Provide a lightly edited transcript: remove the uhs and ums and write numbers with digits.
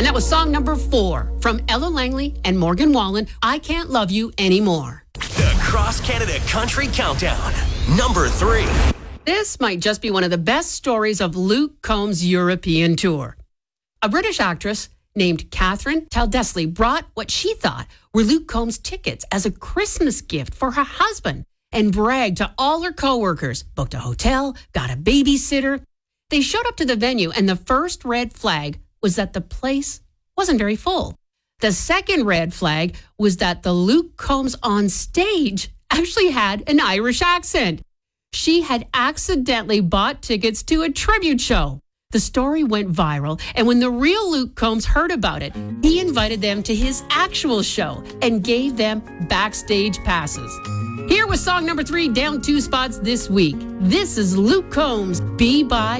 And that was song number 4 from Ella Langley and Morgan Wallen, I Can't Love You Anymore. The Cross Canada Country Countdown, number 3. This might just be one of the best stories of Luke Combs' European tour. A British actress named Catherine Taldesley brought what she thought were Luke Combs' tickets as a Christmas gift for her husband and bragged to all her coworkers, booked a hotel, got a babysitter. They showed up to the venue, and the first red flag was that the place wasn't very full. The second red flag was that the Luke Combs on stage actually had an Irish accent. She had accidentally bought tickets to a tribute show. The story went viral, and when the real Luke Combs heard about it, he invited them to his actual show and gave them backstage passes. Here was song number 3, down 2 spots this week. This is Luke Combs' Be By